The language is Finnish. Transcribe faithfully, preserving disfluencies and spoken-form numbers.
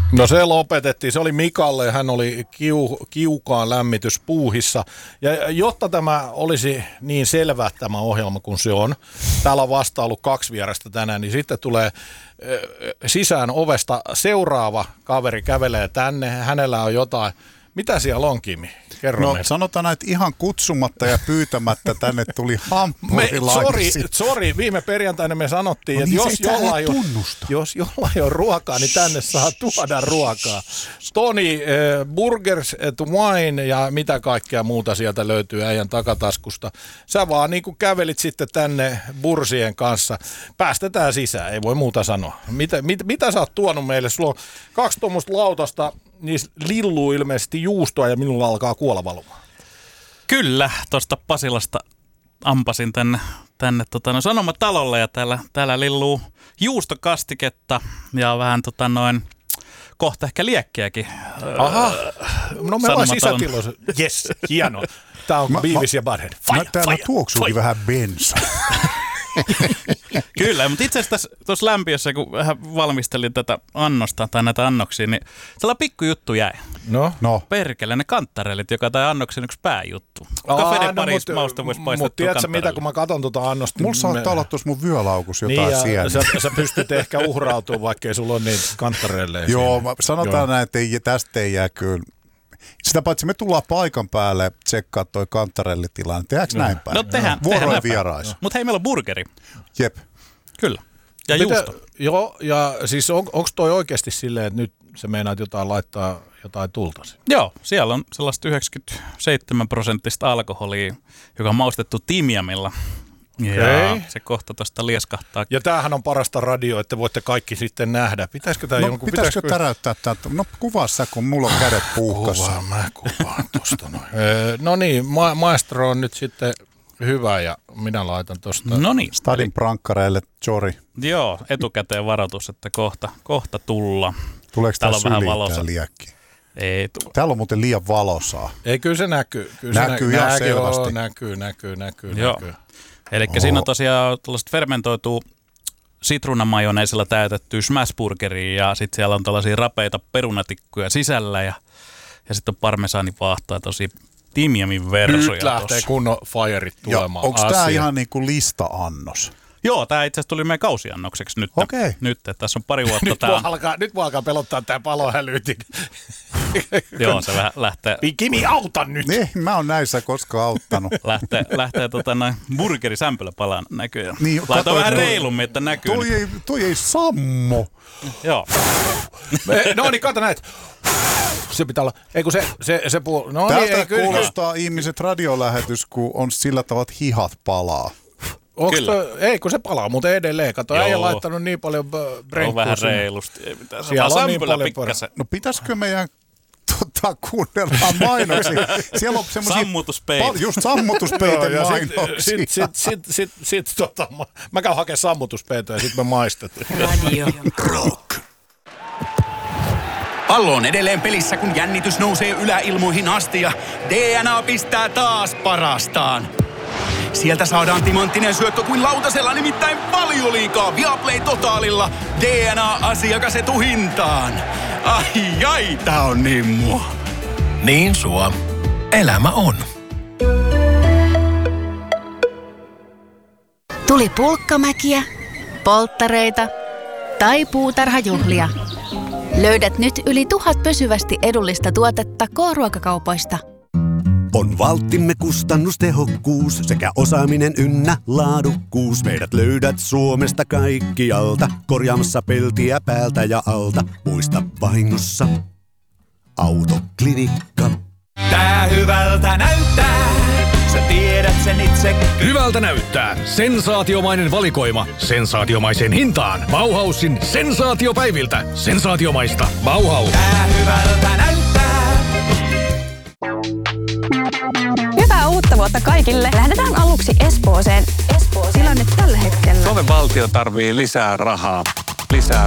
No se lopetettiin. Se oli Mikalle. Hän oli kiu, kiukaan lämmityspuuhissa. Ja jotta tämä olisi niin selvä tämä ohjelma kuin se on, täällä on vasta ollut kaksi vierasta tänään, niin sitten tulee sisään ovesta seuraava kaveri kävelee tänne. Hänellä on jotain. Mitä siellä on, Kimi? Kerro no meille. Sanotaan, että ihan kutsumatta ja pyytämättä tänne tuli hampurilaisi. Sori, sori, viime perjantaina me sanottiin, no että niin, jos, jollain on, jos jollain on ruokaa, niin tänne saa tuoda ruokaa. Tony, äh, burgers to wine ja mitä kaikkea muuta sieltä löytyy äijän takataskusta. Sä vaan niin kuin kävelit sitten tänne bursien kanssa. Päästetään sisään, ei voi muuta sanoa. Mitä, mit, mitä sä oot tuonut meille? Sulla on kaksi tuommoista lautasta. Niissä lilluu ilmeisesti juustoa ja minulla alkaa kuola valumaan. Kyllä, tuosta Pasilasta ampasin tänne, tänne tota, no, Sanomatalolle ja täällä, täällä lilluu juustokastiketta ja vähän tota, noin, kohta ehkä liekkiäkin. Aha, no me ollaan sisätiloissa. Jes, hienoa. Tää on Beavis ja Butthead. Fire, täällä fire, tuoksuukin fire. Vähän bensaa. Kyllä, mutta itse asiassa tuossa lämpiössä, kun vähän valmistelin tätä annosta tai näitä annoksia, niin sellainen pikkujuttu jäi. No? No. Perkele, ne kanttarelit, joka tai annoksen yksi pääjuttu. Kafeiden parissa mausta voisi paistettua Mutta tiedätkö mitä, kun mä katson tuota annosta. Mulla saattaa me... olla tuossa mun vyölaukus jotain niin, sienää. Sä, sä pystyt ehkä uhrautumaan, vaikkei sulla on niitä kanttareille. Joo, sanotaan Joo. näin, että ei, tästä ei jää kyllä. Sitä paitsi me tullaan paikan päälle tsekkaa toi kantarellitilanne. Tehdäänkö no. näin päin? No tehdään. Vuoroin vierais. Mutta hei, meillä on burgeri. Jep. Kyllä. Ja Mitä, juusto. Joo, ja siis on, onko toi oikeasti silleen, että nyt se meinaat jotain laittaa jotain tulta sinne? Joo, siellä on sellaista yhdeksänkymmentäseitsemän prosenttista alkoholia, joka on maustettu timjamilla. Ja okay. se kohta tuosta lieskahtaa. Ja tämähän on parasta radio, että voitte kaikki sitten nähdä. Pitäisikö tämä no, jonkun... Pitäisikö, pitäisikö täräyttää tätä? No kuvaa sä, kun mulla on kädet puuhkassa. Kuvaa, mä kuvaan tuosta noin. no niin, ma- maestro on nyt sitten hyvä ja minä laitan tuosta. No niin. Stadin prankkareille, Jori. Joo, etukäteen varoitus, että kohta, kohta tulla. Tuleeko tää syliin tää liekki? Ei tule. Täällä on muuten liian valosaa. Ei, kyllä se näkyy. Kyllä näkyy se ihan näkyy, selvästi. Joo, näkyy, näkyy, näkyy, Joo. näkyy. Eli siinä on tosiaan tällaista fermentoitua sitruunamajoneisilla täytettyä smashburgeria ja sitten siellä on tällaisia rapeita perunatikkuja sisällä ja, ja sitten on parmesaanivaahtoa tosi timjamin versoja. Nyt lähtee tossa. Kunnon firet tulemaan. Onko tämä ihan niin kuin lista-annos? Joo, tämä itse asiassa tuli meidän kausiannokseksi nyt. Okei. Nyt, että tässä on pari vuotta. nyt, tää... mua alkaa, nyt mua alkaa pelottaa tämä palohälytin. Joo, se vähän lähtee... Kimi, auta nyt! Niin, mä oon näissä koskaan auttanut. lähtee lähtee tota noin burgerisämpylä palaan näköjään. Niin, Laita vähän reilummin, että näkyy. Toi ei, toi ei sammo. Joo. Me, no niin, kato näitä. Se pitää olla, ei kun se, se, se puol... No Täältä niin, ei, kyllä, kuulostaa kyllä. Ihmiset radiolähetys, kun on sillä tavalla, että hihat palaa. Toi, ei kun se palaa, mutta edelleen. Kato, ei ole laittanut niin paljon brenkkua. On vähän reilusti. Ei mitään. Siellä on niin paljon pikkasen. No pitäisikö meidän tota, kuunnellaan mainoksia? Siellä on semmosia... Sammutuspeite. Pal- just sammutuspeite no, mainoksia. Sitten sit, sit, sit, sit, sit, tota, mä, mä käyn hakemaan sammutuspeitoja ja sitten me maistetaan. Radio Rock. Pallo on edelleen pelissä, kun jännitys nousee yläilmoihin asti ja D N A pistää taas parastaan. Sieltä saadaan timanttinen syöttö kuin lautasella, nimittäin Valioliigaa Viaplay Totaalilla. D N A-asiakas etuhintaan. Ai ai, tää on niin mua. Niin sua. Elämä on. Tuli pulkkamäkiä, polttareita tai puutarhajuhlia. Löydät nyt yli tuhat pysyvästi edullista tuotetta K-ruokakaupoista. On valttimme kustannustehokkuus sekä osaaminen ynnä laadukkuus. Meidät löydät Suomesta kaikkialta, korjaamassa peltiä päältä ja alta. Muista vahingossa, Autoklinikka. Tää hyvältä näyttää, sä tiedät sen itse. Hyvältä näyttää. Sensaatiomainen valikoima. Sensaatiomaiseen hintaan. Bauhausin sensaatiopäiviltä. Sensaatiomaista. Bauhaus. Tää hyvältä näyttää. Hyvää uutta vuotta kaikille. Lähdetään aluksi Espooseen. Espooseen. Tilanne tällä hetkellä. Suomen valtio tarvii lisää rahaa. Lisää